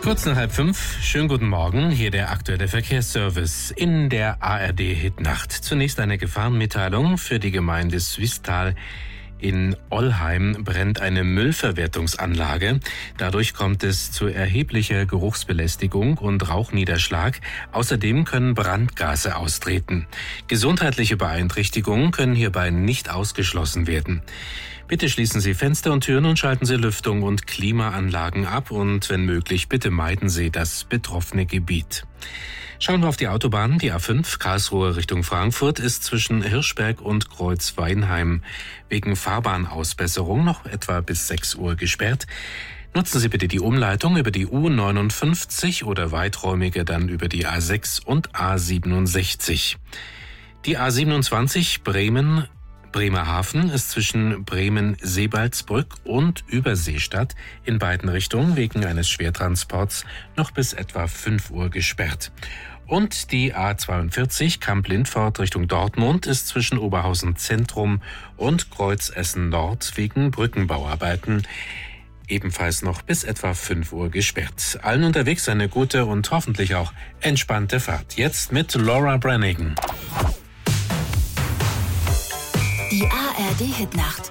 Kurz nach 4:30, schönen guten Morgen, hier der aktuelle Verkehrsservice in der ARD-Hitnacht. Zunächst eine Gefahrenmitteilung für die Gemeinde Swisttal. In Ollheim brennt eine Müllverwertungsanlage. Dadurch kommt es zu erheblicher Geruchsbelästigung und Rauchniederschlag. Außerdem können Brandgase austreten. Gesundheitliche Beeinträchtigungen können hierbei nicht ausgeschlossen werden. Bitte schließen Sie Fenster und Türen und schalten Sie Lüftung und Klimaanlagen ab und wenn möglich, bitte meiden Sie das betroffene Gebiet. Schauen wir auf die Autobahn. Die A5 Karlsruhe Richtung Frankfurt ist zwischen Hirschberg und Kreuzweinheim wegen Fahrbahnausbesserung noch etwa bis 6 Uhr gesperrt. Nutzen Sie bitte die Umleitung über die U59 oder weiträumiger dann über die A6 und A67. Die A27 Bremerhaven ist zwischen Bremen-Sebaldsbrück und Überseestadt in beiden Richtungen wegen eines Schwertransports noch bis etwa 5 Uhr gesperrt. Und die A42 Kamp-Lindfort Richtung Dortmund ist zwischen Oberhausen Zentrum und Kreuzessen Nord wegen Brückenbauarbeiten ebenfalls noch bis etwa 5 Uhr gesperrt. Allen unterwegs eine gute und hoffentlich auch entspannte Fahrt. Jetzt mit Laura Branigan. Die ARD-Hitnacht